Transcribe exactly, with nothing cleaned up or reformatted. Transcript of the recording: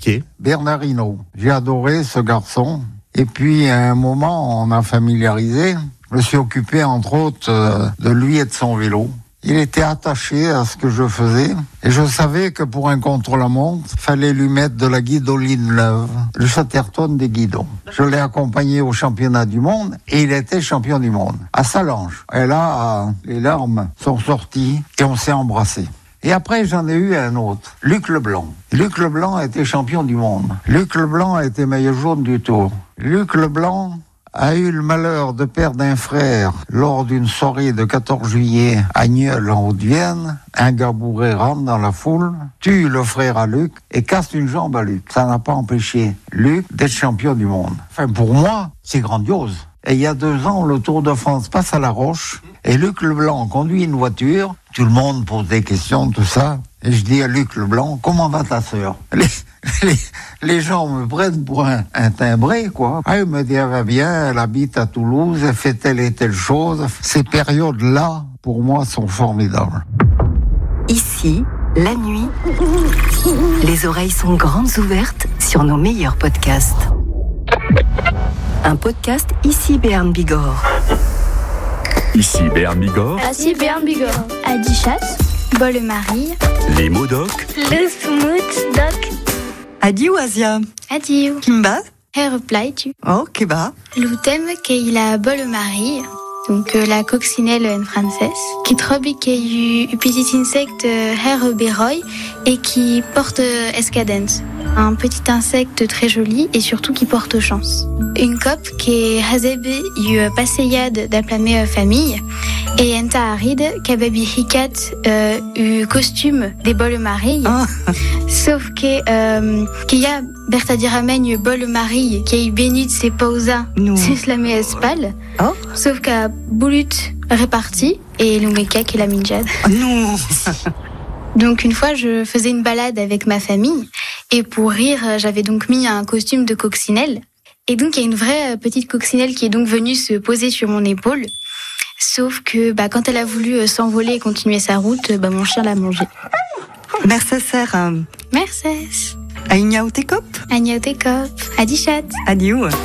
Ok. Bernard Hinault. J'ai adoré ce garçon. Et puis, à un moment, on a familiarisé. Je me suis occupé, entre autres, euh, de lui et de son vélo. Il était attaché à ce que je faisais. Et je savais que pour un contre-la-montre, il fallait lui mettre de la guidoline neuve, le Chatterton des guidons. Je l'ai accompagné au championnat du monde et il était champion du monde, à Salange. Et là, les larmes sont sorties et on s'est embrassés. Et après, j'en ai eu un autre, Luc Leblanc. Luc Leblanc a été champion du monde. Luc Leblanc a été maillot jaune du Tour. Luc Leblanc a eu le malheur de perdre un frère lors d'une soirée de quatorze juillet à Nieul en Haute-Vienne. Un gars bourré rentre dans la foule, tue le frère à Luc et casse une jambe à Luc. Ça n'a pas empêché Luc d'être champion du monde. Enfin, pour moi, c'est grandiose. Et il y a deux ans, le Tour de France passe à La Roche et Luc Leblanc conduit une voiture. Tout le monde pose des questions, tout ça. Et je dis à Luc Leblanc, comment va ta sœur? les, les, les gens me prennent pour un, un timbré, quoi. Ah, il me dit, elle va bien, elle habite à Toulouse, elle fait telle et telle chose. Ces périodes-là, pour moi, sont formidables. Ici, la nuit, les oreilles sont grandes ouvertes sur nos meilleurs podcasts. Un podcast Ici Béarn Bigorre. Ici Béarn Bigorre. Ici Béarn Bigorre. Adichat, Bolle-Marie. Les mots doc. Le smooth doc. Adi ou Asia? Adi. Kimba? Her reply tu. Oh, Keba. L'outem qu'il a Bolle-Marie. Donc euh, la coccinelle en français, qui trobi qu'il y a un petit insecte euh, her beroy et qui porte euh, escadence. Un petit insecte très joli et surtout qui porte chance. Une cop qui est hazebe yu passeyade d'aplamé famille et enta aride kababi hikat euh, u costume des Bolle-Marie. Oh. Sauf que euh, qu'il y a Bertadiramen Bolle-Marie qui est béni de ses pausa c'est la espal. Oh. Sauf qu'à Boulut réparti et l'Umeka qui est la minjade. Oh non. Donc une fois, je faisais une balade avec ma famille et pour rire, j'avais donc mis un costume de coccinelle. Et donc il y a une vraie petite coccinelle qui est donc venue se poser sur mon épaule. Sauf que bah, quand elle a voulu s'envoler et continuer sa route, bah, mon chien l'a mangé. Merci, Sarah. Merci. Aïnia ou Tekop? Aïnia ou Tekop. Adichat. Adieu.